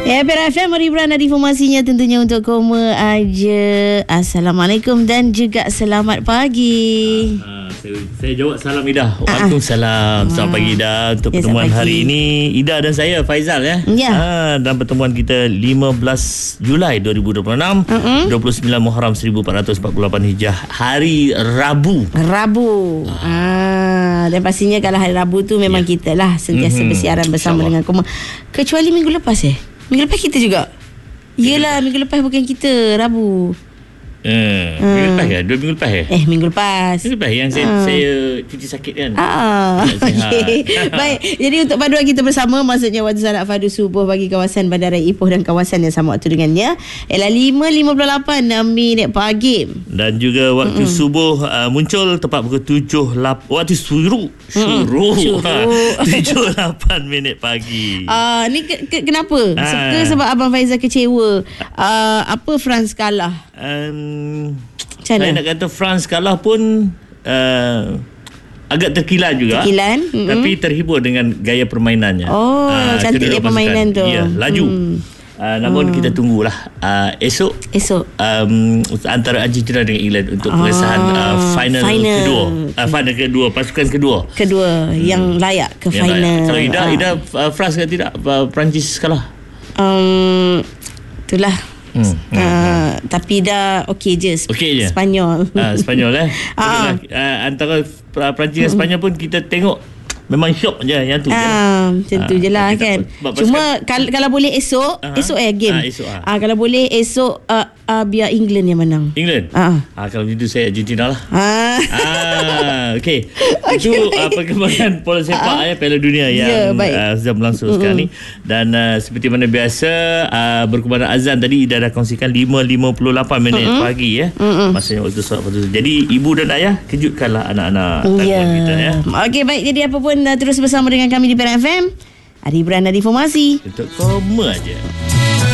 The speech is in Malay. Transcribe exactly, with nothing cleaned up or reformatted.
Ya, P R F M Ribuan ada informasinya tentunya untuk Koma aja. Assalamualaikum dan juga selamat pagi. Ha, ha, saya, saya jawab salam Ida. Waalaikumsalam. Selamat pagi Ida. Untuk ya, pertemuan hari ini Ida dan saya Faizal ya. Ya. Ha, dan pertemuan kita lima belas Julai dua ribu dua puluh enam, uh-uh. dua puluh sembilan Muharram seribu empat ratus empat puluh lapan Hijrah, hari Rabu. Rabu. Ah. ah dan pastinya kalau hari Rabu tu memang ya. kita lah sentiasa mm-hmm. bersiaran bersama dengan Koma. Kecuali minggu lepas eh. Minggu lepas kita juga. Yelah, minggu lepas bukan kita, Rabu. Eh, hmm. Minggu lepas ya? Dua minggu lepas ya? Eh, minggu lepas. Minggu lepas yang saya, hmm. saya cuti sakit kan? Ah, okay. Baik, jadi untuk paduan kita bersama, maksudnya waktu salat fardu subuh bagi kawasan Bandaraya Ipoh dan kawasan yang sama waktu dengannya ialah lima lima puluh lapan minit pagi. Dan juga waktu mm-hmm. subuh uh, muncul tepat pukul tujuh lapan waktu suruh. Suruh. Mm, tujuh lapan minit pagi. Ah, uh, ni ke, ke, kenapa? Ah. Ke sebab Abang Faizal kecewa. Uh, apa France kalah? Um, saya nak kata France kalah pun uh, agak terkilan juga. Terkilan. Mm-hmm. Tapi terhibur dengan gaya permainannya. Oh, uh, cantiknya permainan tu. Ya, laju. Hmm. Uh, namun hmm. kita tunggulah uh, esok. Esok. Um, antara Argentina dengan England untuk pengesahan ah, uh, final, final kedua. Uh, final kedua, pasukan kedua. Kedua hmm. yang layak ke yang final. Layak. Kalau Ida, uh. Ida uh, France ke tidak? Uh, Perancis kalah. Um, itulah. Hmm. Uh, hmm. Tapi dah okey je, okay je. Spanyol. uh, Spanyol eh uh. uh, antara Perancis dan Spanyol pun kita tengok memang syok je yang tu. Ah, macam tu je lah kan. Cuma kal- kalau boleh esok, uh-huh. esok eh game. Ah, esok, ah. Ah, kalau boleh esok uh, uh, biar England yang menang. England? Ah. ah kalau begitu saya Argentina lah. Ah. ah okey. Okay. Itu uh, perkembangan bola sepak ah. ya Piala Dunia yang yeah, uh, sedang berlangsung mm-hmm. sekarang ni. Dan uh, seperti mana biasa uh, berkumandang azan tadi Ida dah kongsikan lima lima puluh lapan minit mm-hmm. pagi ya. Mm-hmm. Masanya waktu solat fardu. Jadi ibu dan ayah kejutkanlah anak-anak yeah. kita ya. Okey, baik, jadi apa pun terus bersama dengan kami di P R F M. Ada hiburan, ada informasi. Untuk Koma aja.